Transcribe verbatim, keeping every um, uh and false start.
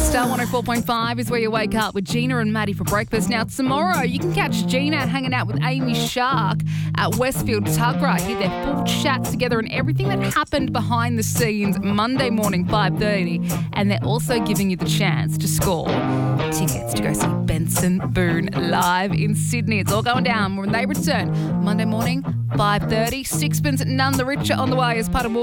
Star one oh four point five is where you wake up with Gina and Maddie for breakfast. Now, tomorrow you can catch Gina hanging out with Amy Shark at Westfield Tuggerah. Hear their full chats together and everything that happened behind the scenes Monday morning, five thirty. And they're also giving you the chance to score tickets to go see Benson Boone live in Sydney. It's all going down when they return Monday morning, five thirty. Sixpence none the richer on the way as part of